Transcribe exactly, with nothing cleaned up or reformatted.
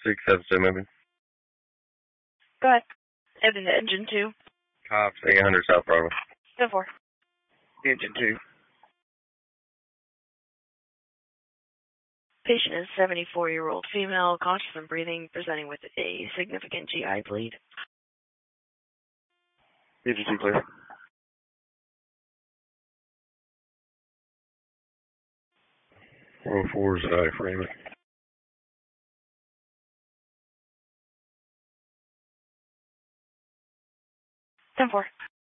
six seven seven moving. Go ahead. Engine, engine two. Cops, eight hundred South Broadway. ten four. Engine two. Patient is seventy-four-year-old female, conscious and breathing, presenting with a significant G I bleed. Engine two clear. four oh four is uh, Freeman. ten four.